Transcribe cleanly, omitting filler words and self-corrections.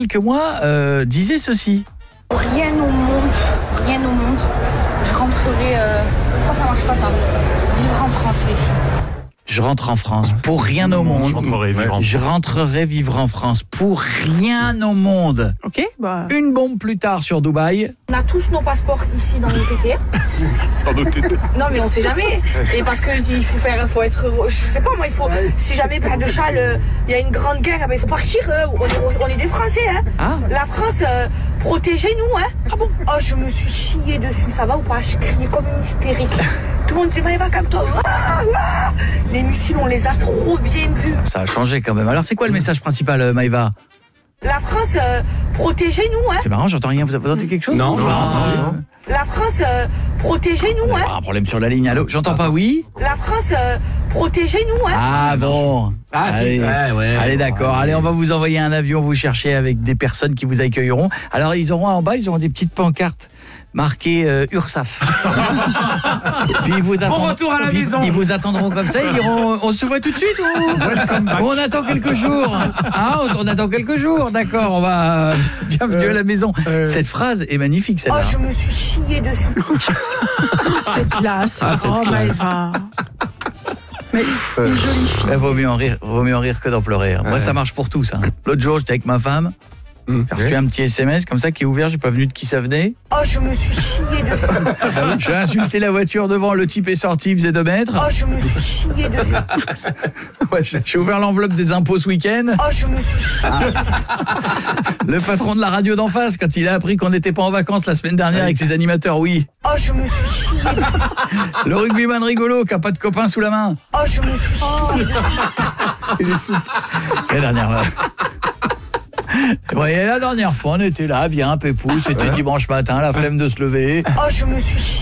quelques mois disait ceci. Rien au monde, je rentrerai... Pourquoi ça marche pas ça ? Vivre en France, les filles. Je rentre en France pour rien au monde. Je rentrerai vivre en France pour rien au monde. Ok, bah. Une bombe plus tard sur Dubaï. On a tous nos passeports ici dans nos TT. Non mais on sait jamais. Et parce que il faut être, je sais pas moi, il faut. Si jamais près de Châles, il y a une grande guerre, il faut partir. On est des Français, hein. Ah. La France, protégez-nous, hein. Ah bon? Oh, je me suis chiée dessus, ça va ou pas? Je criais comme une hystérique. Tout le monde dit Maëva, calme-toi. Les missiles, on les a trop bien vus. Ça a changé quand même. Alors c'est quoi le message principal, Maëva? La France, protégez-nous, hein. C'est marrant, j'entends rien. Vous avez entendu quelque chose? Non. La France, protégez-nous, hein. Un problème sur la ligne. Allô, j'entends pas, oui? La France, protégez-nous, hein. Ah bon. Allez, allez, d'accord. Allez, on va vous envoyer un avion, vous cherchez avec des personnes qui vous accueilleront. Alors, ils auront en bas, ils auront des petites pancartes marquées URSAF. Puis ils vous attendront, retour à la maison. Ils vous attendront comme ça, ils diront on se voit tout de suite ou on attend quelques jours. Ah, on attend quelques jours, d'accord, on va bienvenue à la maison. Cette phrase est magnifique, celle-là. Oh, je me suis chiée dessus. C'est classe. Ah, c'est oh, classe. Maëva. Mais une jolie fille. Vaut mieux en rire que d'en pleurer. Moi, ça marche pour tous. L'autre jour, j'étais avec ma femme. J'ai reçu un petit SMS comme ça qui est ouvert, j'ai pas venu de qui ça venait. Oh, je me suis chiée dessus. J'ai insulté la voiture devant, le type est sorti, il faisait 2 mètres. Oh, je me suis chiée dessus. J'ai ouvert l'enveloppe des impôts ce week-end. Oh, je me suis chiée dessus. Le patron de la radio d'en face, quand il a appris qu'on n'était pas en vacances la semaine dernière avec ses animateurs, oui. Oh, je me suis chiée dessus. Le rugbyman rigolo qui a pas de copain sous la main. Oh, je me suis chiée dessus. Il est souple. La dernière fois. Ouais, la dernière fois, on était là, bien pépou, c'était dimanche matin, la flemme de se lever. Oh, je me suis chiée.